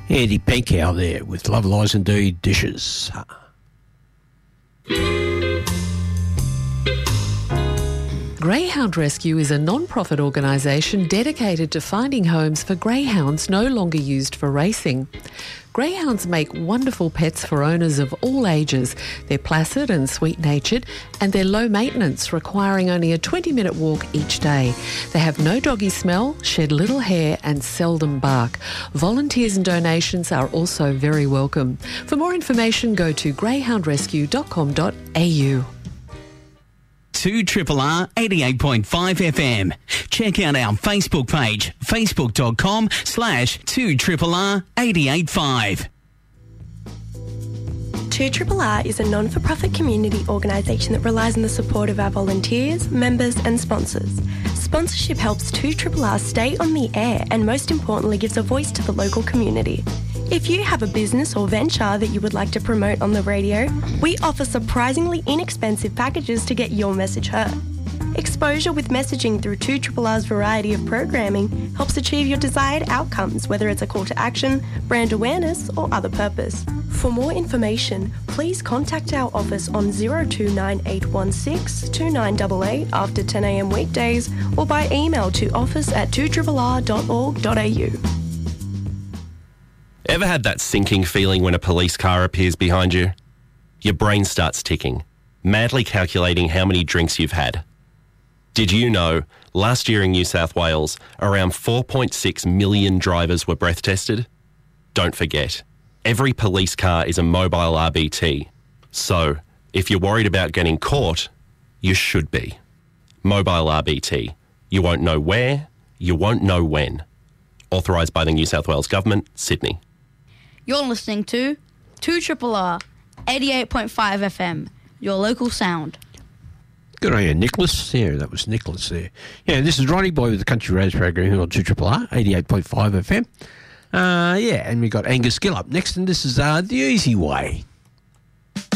Andy Pankow there with Love Lies Indeed Dishes. Greyhound Rescue is a non-profit organisation dedicated to finding homes for greyhounds no longer used for racing. Greyhounds make wonderful pets for owners of all ages. They're placid and sweet-natured, and they're low maintenance, requiring only a 20-minute walk each day. They have no doggy smell, shed little hair, and seldom bark. Volunteers and donations are also very welcome. For more information, go to greyhoundrescue.com.au. 2RRR 88.5 FM. Check out our Facebook page, facebook.com/2RRR 88.5. 2RRR is a non-for-profit community organisation that relies on the support of our volunteers, members and sponsors. Sponsorship helps 2RRR stay on the air and, most importantly, gives a voice to the local community. If you have a business or venture that you would like to promote on the radio, we offer surprisingly inexpensive packages to get your message heard. Exposure with messaging through 2RRR's variety of programming helps achieve your desired outcomes, whether it's a call to action, brand awareness or other purpose. For more information, please contact our office on 029816 2988 after 10 a.m. weekdays or by email to office@2RRR.org.au. Ever had that sinking feeling when a police car appears behind you? Your brain starts ticking, madly calculating how many drinks you've had. Did you know, last year in New South Wales, around 4.6 million drivers were breath tested? Don't forget, every police car is a mobile RBT. So, if you're worried about getting caught, you should be. Mobile RBT. You won't know where, you won't know when. Authorised by the New South Wales Government, Sydney. You're listening to 2RRR 88.5 FM, your local sound. Good on you, Nicholas. Yeah, that was Nicholas there. Yeah, this is Ronnie Boy with the Country Roads program here on 2RRR 88.5 FM. And we got Angus Gill up next, and this is The Easy Way.